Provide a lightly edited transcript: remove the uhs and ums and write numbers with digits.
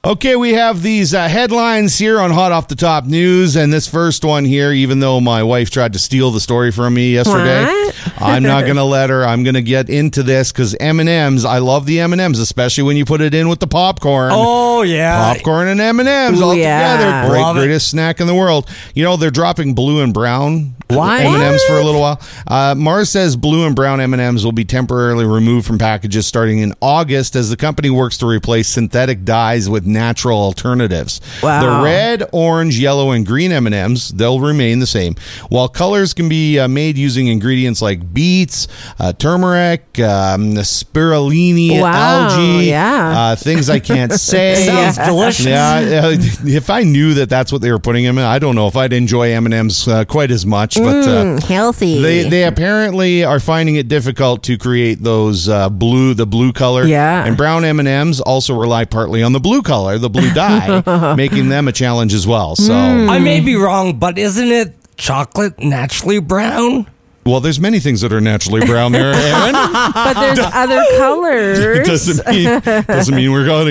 Okay, we have these headlines here on Hot Off the Top News, and this first one here, even though my wife tried to steal the story from me yesterday, I'm not going to let her. I'm going to get into this because M&Ms, I love the M&Ms, especially when you put it in with the popcorn. Oh, yeah. Popcorn and M&Ms all together. Greatest snack in the world. You know, they're dropping blue and brown M&Ms for a little while. Mars says blue and brown M&Ms will be temporarily removed from packages starting in August as the company works to replace synthetic dyes with natural alternatives. Wow. The red, orange, yellow, and green M&Ms, they'll remain the same, while colors can be made using ingredients like beets, turmeric, spirulina, algae, things I can't say. Sounds delicious. Yeah, if I knew that's what they were putting in, I don't know if I'd enjoy M&Ms quite as much. But healthy. They apparently are finding it difficult to create those the blue color. Yeah. And brown M&Ms also rely partly on the blue color, the blue dye, making them a challenge as well. So I may be wrong, but isn't it chocolate naturally brown? Well, there's many things that are naturally brown there, Aaron. But there's other colors. Doesn't mean we're going